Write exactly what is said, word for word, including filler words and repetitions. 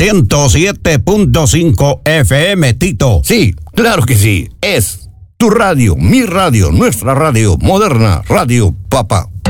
ciento siete punto cinco F M, Tito. Sí, claro que sí. Es tu radio, mi radio, nuestra radio, moderna, Radio Papa.